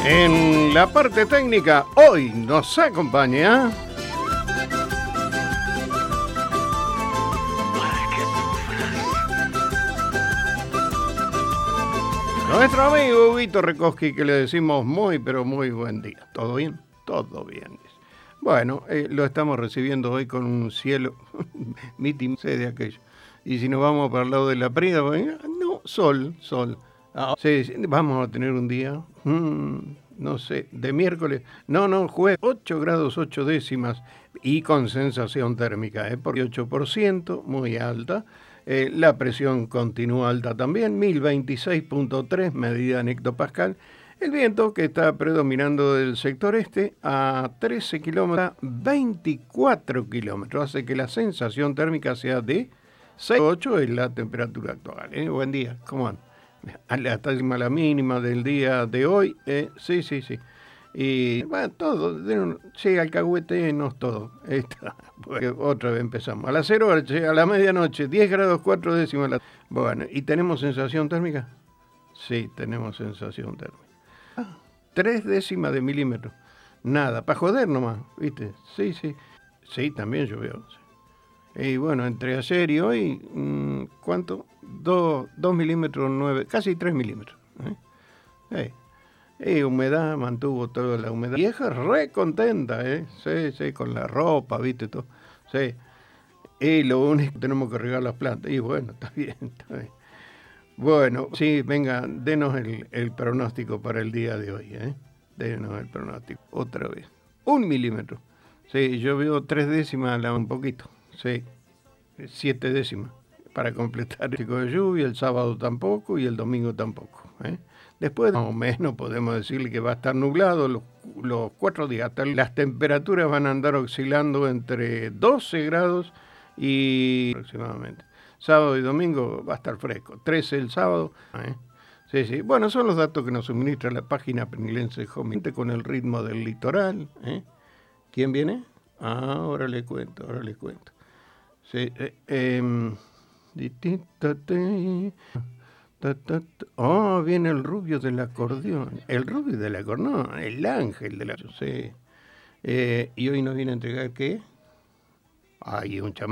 En la parte técnica, hoy nos acompaña nuestro amigo Huguito Rekoski, que le decimos muy, pero muy buen día. ¿Todo bien? Todo bien. Bueno, lo estamos recibiendo hoy con un cielo, mítico de aquello. Y si nos vamos para el lado de la Prida, no, sol. Sí, vamos a tener un día, no sé, de miércoles, jueves, 8 grados 8 décimas y con sensación térmica, por 8%, muy alta. La presión continúa alta también, 1026.3 medida en hectopascal. El viento que está predominando del sector este a 13 kilómetros, 24 kilómetros, hace que la sensación térmica sea de 6,8 es la temperatura actual. Buen día, ¿cómo andan? La mínima del día de hoy, sí. Y bueno, todo, sí, alcahuetenos, todo. Otra vez empezamos. A las 0 horas, a la medianoche, 10 grados 4 décimas. Bueno, ¿y tenemos sensación térmica? Sí, tenemos sensación térmica. 3 décimas de milímetro. Nada, para joder nomás, ¿viste? Sí. Sí, también llovió. Sí. Y bueno, entre ayer y hoy, ¿cuánto? 2 milímetros, 9, casi 3 milímetros. Humedad, mantuvo toda la humedad. Vieja re contenta, Sí, con la ropa, ¿viste? Todo. Sí. Y lo único que tenemos que regar las plantas. Y bueno, está bien. Bueno, sí, venga, denos el pronóstico para el día de hoy, Denos el pronóstico, otra vez. 1 milímetro. Sí, yo veo 3 décimas, un poquito. Sí, 7 décimas. Para completar el ciclo de lluvia, el sábado tampoco y el domingo tampoco. Después, más o menos, podemos decirle que va a estar nublado los 4 días. Hasta las temperaturas van a andar oscilando entre 12 grados y aproximadamente. Sábado y domingo va a estar fresco. 13 el sábado. Sí. Bueno, son los datos que nos suministra la página Penilense Home con el ritmo del litoral. ¿Quién viene? Ahora le cuento. Sí, viene el rubio del acordeón. El rubio del acordeón, el ángel del acordeón. Sí. Y hoy nos viene a entregar ¿qué? Un chamán.